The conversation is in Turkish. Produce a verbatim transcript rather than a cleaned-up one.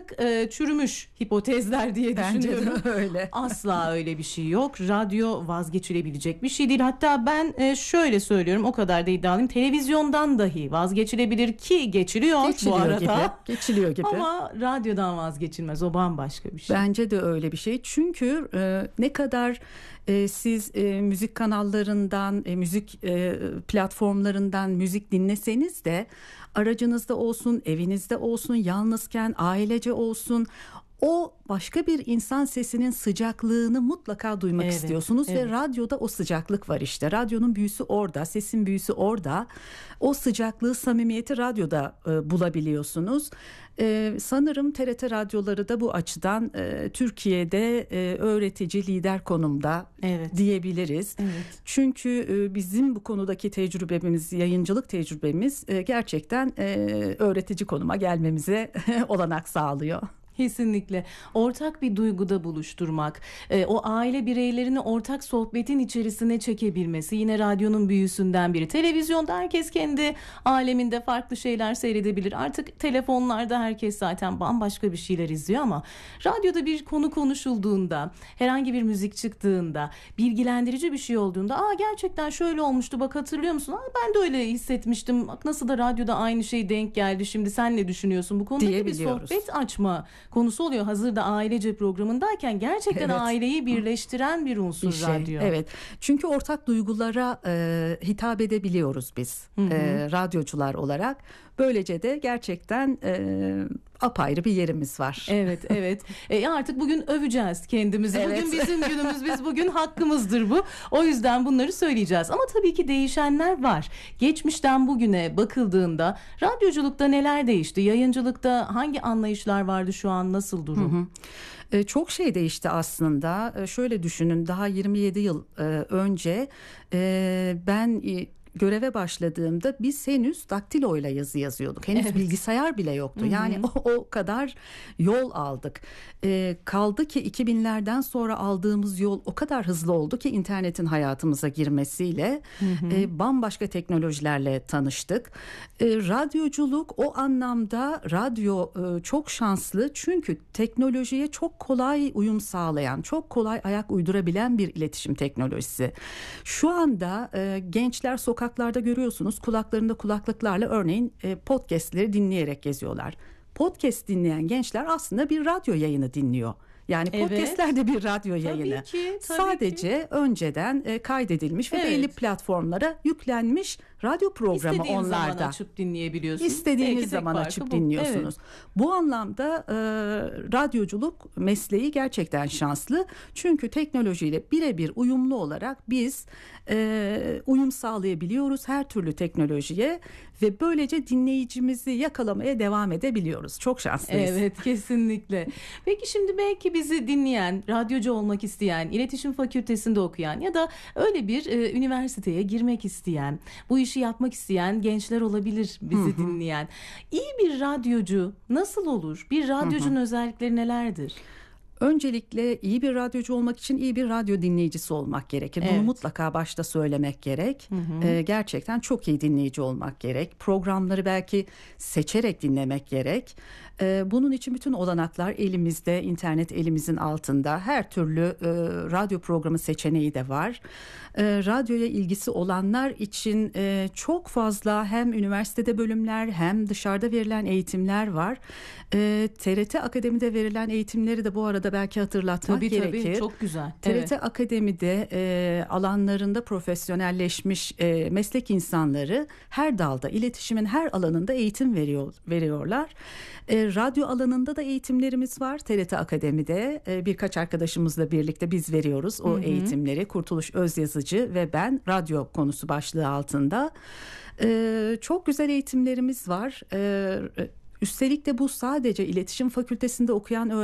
artık e, çürümüş hipotezler diye Bence düşünüyorum. de öyle. Asla öyle bir şey yok. Radyo vazgeçilebilecek bir şey değil. Hatta ben e, şöyle söylüyorum, o kadar da iddialıyım. Televizyondan dahi vazgeçilebilir ki geçiliyor, Geçiliyor bu arada. gibi. Geçiliyor gibi. Ama radyodan vazgeçilmez. O bambaşka bir şey. Bence de öyle bir şey. Çünkü e, ne kadar e, siz e, müzik kanallarından, e, müzik e, platformlarından müzik dinleseniz de aracınızda olsun, evinizde olsun, yalnızken, ailece olsun, o başka bir insan sesinin sıcaklığını mutlaka duymak Evet, istiyorsunuz evet. ve radyoda o sıcaklık var işte. Radyonun büyüsü orada, sesin büyüsü orada. O sıcaklığı, samimiyeti radyoda e, bulabiliyorsunuz. E, sanırım T R T radyoları da bu açıdan e, Türkiye'de e, öğretici, lider konumda Evet. diyebiliriz. Evet. Çünkü e, bizim bu konudaki tecrübemiz, yayıncılık tecrübemiz e, gerçekten e, öğretici konuma gelmemize olanak sağlıyor. Kesinlikle. Ortak bir duyguda buluşturmak, e, o aile bireylerini ortak sohbetin içerisine çekebilmesi yine radyonun büyüsünden biri. Televizyonda herkes kendi aleminde farklı şeyler seyredebilir. Artık telefonlarda herkes zaten bambaşka bir şeyler izliyor ama radyoda bir konu konuşulduğunda, herhangi bir müzik çıktığında, bilgilendirici bir şey olduğunda, aa gerçekten şöyle olmuştu bak hatırlıyor musun? Aa, ben de öyle hissetmiştim. Bak nasıl da radyoda aynı şey denk geldi. Şimdi sen ne düşünüyorsun? Bu konuda bir Diyebiliyoruz. sohbet açma konusu oluyor. Hazırda ailece programındayken gerçekten Evet. aileyi birleştiren bir unsur Bir şey, radyo. evet. Çünkü ortak duygulara e, hitap edebiliyoruz biz Hı hı. e, radyocular olarak. Böylece de gerçekten e, apayrı bir yerimiz var. Evet, evet. E artık bugün öveceğiz kendimizi. Evet. Bugün bizim günümüz, biz bugün hakkımızdır bu. O yüzden bunları söyleyeceğiz. Ama tabii ki değişenler var. Geçmişten bugüne bakıldığında radyoculukta neler değişti? Yayıncılıkta hangi anlayışlar vardı, şu an nasıl durum? Hı hı. E, çok şey değişti aslında. E, şöyle düşünün, daha yirmi yedi yıl e, önce e, ben e, göreve başladığımda biz henüz daktiloyla yazı yazıyorduk. Henüz Evet. bilgisayar bile yoktu. Hı hı. Yani o, o kadar yol aldık. E, kaldı ki iki binlerden sonra aldığımız yol o kadar hızlı oldu ki internetin hayatımıza girmesiyle Hı hı. e, bambaşka teknolojilerle tanıştık. E, radyoculuk o anlamda, radyo e, çok şanslı çünkü teknolojiye çok kolay uyum sağlayan, çok kolay ayak uydurabilen bir iletişim teknolojisi. Şu anda e, gençler sokaklarda görüyorsunuz, kulaklarında kulaklıklarla örneğin e, podcastleri dinleyerek geziyorlar. Podcast dinleyen gençler aslında bir radyo yayını dinliyor. Yani Evet. podcastler de bir radyo yayını. Tabii ki, tabii Sadece ki. önceden e, kaydedilmiş ve Evet. belli platformlara yüklenmiş radyo programı İstediğin zaman onlarda. açıp dinleyebiliyorsunuz. İstediğiniz Belki tek zaman farkı açıp bu. dinliyorsunuz. Bu anlamda e, radyoculuk mesleği gerçekten şanslı. Çünkü teknolojiyle birebir uyumlu olarak biz e, uyum sağlayabiliyoruz her türlü teknolojiye ve böylece dinleyicimizi yakalamaya devam edebiliyoruz. Çok şanslıyız. Evet, kesinlikle. Peki şimdi belki bizi dinleyen, radyocu olmak isteyen, iletişim fakültesinde okuyan ya da öyle bir e, üniversiteye girmek isteyen, bu işi yapmak isteyen gençler olabilir bizi Hı hı. dinleyen. İyi bir radyocu nasıl olur? Bir radyocunun özellikleri nelerdir? Öncelikle iyi bir radyocu olmak için iyi bir radyo dinleyicisi olmak gerekir. Bunu Evet. mutlaka başta söylemek gerek. Hı hı. Ee, gerçekten çok iyi dinleyici olmak gerek. Programları belki seçerek dinlemek gerek. Ee, bunun için bütün olanaklar elimizde, internet elimizin altında. Her türlü e, radyo programı seçeneği de var. E, radyoya ilgisi olanlar için e, çok fazla hem üniversitede bölümler hem dışarıda verilen eğitimler var. E, T R T Akademi'de verilen eğitimleri de bu arada belki hatırlatmak Tabii gerekir. tabii, çok güzel. T R T Evet. Akademi'de e, alanlarında profesyonelleşmiş e, meslek insanları her dalda, iletişimin her alanında eğitim veriyor veriyorlar. E, radyo alanında da eğitimlerimiz var. T R T Akademi'de e, birkaç arkadaşımızla birlikte biz veriyoruz o Hı hı. eğitimleri. Kurtuluş Özyazıcı ve ben, radyo konusu başlığı altında. E, çok güzel eğitimlerimiz var. E, üstelik de bu sadece iletişim fakültesinde okuyan öğrenciler